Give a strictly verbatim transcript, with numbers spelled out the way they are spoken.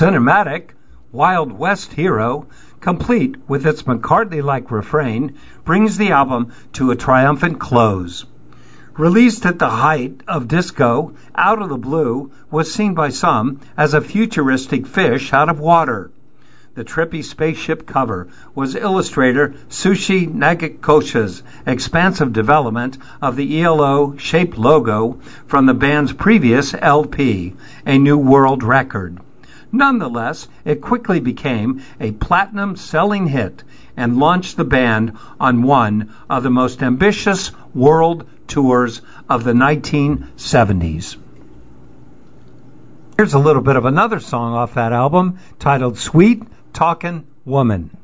cinematic Wild West hero, complete with its McCartney-like refrain, brings the album to a triumphant close. Released at the height of disco, Out of the Blue was seen by some as a futuristic fish out of water. The trippy spaceship cover was illustrator Sushi Nagakosha's expansive development of the E L O-shaped logo from the band's previous L P, A New World Record. Nonetheless, it quickly became a platinum-selling hit and launched the band on one of the most ambitious world tours of the nineteen seventies. Here's a little bit of another song off that album titled Sweet Talkin' Woman.